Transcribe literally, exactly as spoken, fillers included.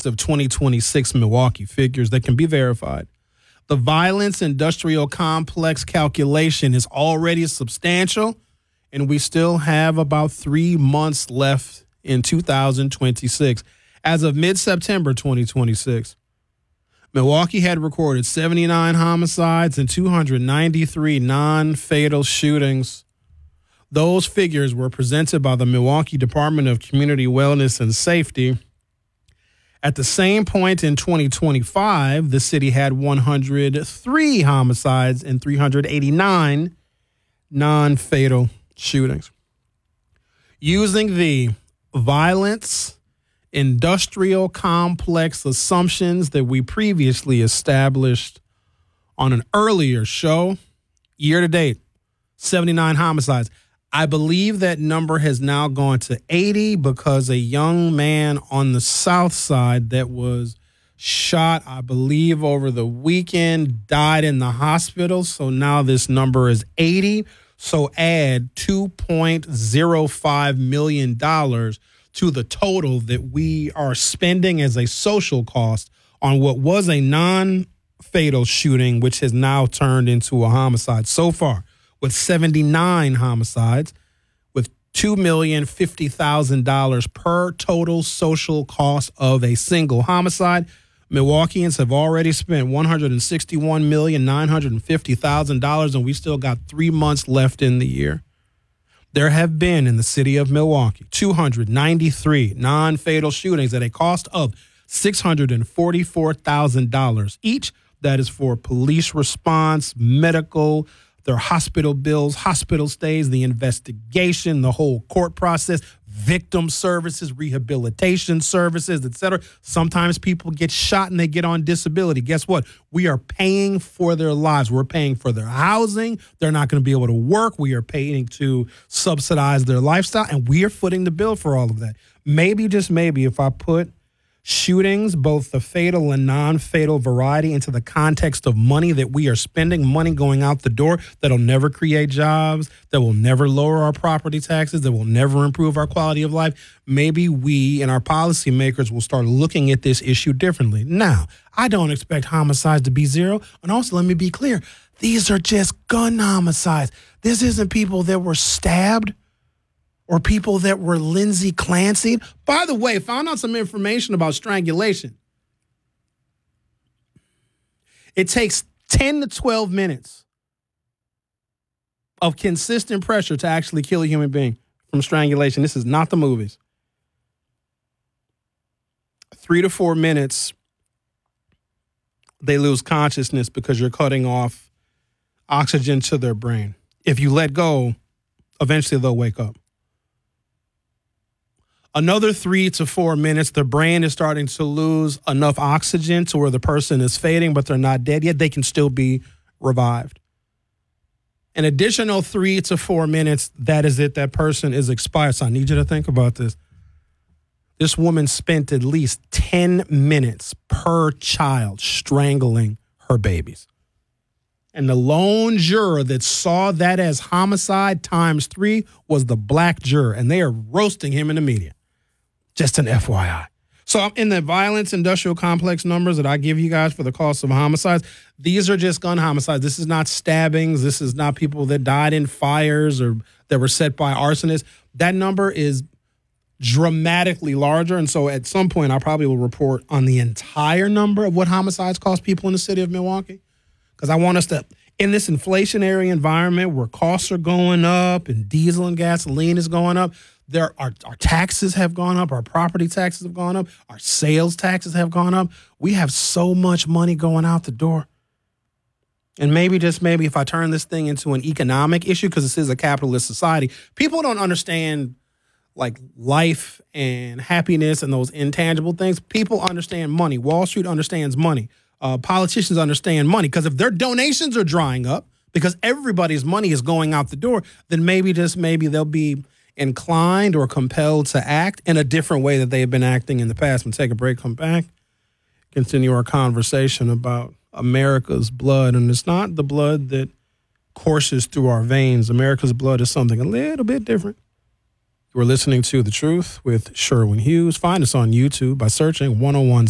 as of twenty twenty-six Milwaukee figures that can be verified. The violence industrial complex calculation is already substantial, and we still have about three months left in two thousand twenty-six. As of mid-September twenty twenty-six, Milwaukee had recorded seventy-nine homicides and two hundred ninety-three non-fatal shootings. Those figures were presented by the Milwaukee Department of Community Wellness and Safety. At the same point in twenty twenty-five, the city had one hundred three homicides and three hundred eighty-nine non-fatal shootings. Using the violence industrial complex assumptions that we previously established on an earlier show, year to date, seventy-nine homicides. I believe that number has now gone to eighty because a young man on the south side that was shot, I believe, over the weekend died in the hospital. So now this number is eighty. So add two point oh five million dollars to the total that we are spending as a social cost on what was a non-fatal shooting, which has now turned into a homicide so far, with seventy-nine homicides, with two million fifty thousand dollars per total social cost of a single homicide. Milwaukeeans have already spent one hundred sixty-one million nine hundred fifty thousand dollars, and we still got three months left in the year. There have been in the city of Milwaukee two hundred ninety-three non-fatal shootings at a cost of six hundred forty-four thousand dollars each. That is for police response, medical, their hospital bills, hospital stays, the investigation, the whole court process, victim services, rehabilitation services, et cetera. Sometimes people get shot and they get on disability. Guess what? We are paying for their lives. We're paying for their housing. They're not going to be able to work. We are paying to subsidize their lifestyle, and we are footing the bill for all of that. Maybe, just maybe, if I put shootings, both the fatal and non-fatal variety, into the context of money that we are spending, money going out the door that'll never create jobs, that will never lower our property taxes, that will never improve our quality of life, maybe we and our policymakers will start looking at this issue differently. Now, I don't expect homicides to be zero. And also, let me be clear, these are just gun homicides. This isn't people that were stabbed or people that were Lindsay Clancy. By the way, found out some information about strangulation. It takes ten to twelve minutes of consistent pressure to actually kill a human being from strangulation. This is not the movies. Three to four minutes, they lose consciousness because you're cutting off oxygen to their brain. If you let go, eventually they'll wake up. Another three to four minutes, the brain is starting to lose enough oxygen to where the person is fading, but they're not dead yet. They can still be revived. An additional three to four minutes, that is it. That person is expired. So I need you to think about this. This woman spent at least ten minutes per child strangling her babies. And the lone juror that saw that as homicide times three was the black juror, and they are roasting him in the media. Just an F Y I. So I'm in the violence industrial complex numbers that I give you guys for the cost of homicides. These are just gun homicides. This is not stabbings. This is not people that died in fires or that were set by arsonists. That number is dramatically larger. And so at some point, I probably will report on the entire number of what homicides cost people in the city of Milwaukee. Because I want us to, in this inflationary environment where costs are going up and diesel and gasoline is going up, there our, our taxes have gone up, our property taxes have gone up, our sales taxes have gone up. We have so much money going out the door. And maybe, just maybe, if I turn this thing into an economic issue, because this is a capitalist society, people don't understand like life and happiness and those intangible things. People understand money. Wall Street understands money. Uh, politicians understand money, because if their donations are drying up because everybody's money is going out the door, then maybe, just maybe, they'll be inclined or compelled to act in a different way that they have been acting in the past. We'll take a break, come back, continue our conversation about America's blood. And it's not the blood that courses through our veins. America's blood is something a little bit different. We're listening to The Truth with Sherwin Hughes. Find us on YouTube by searching one oh one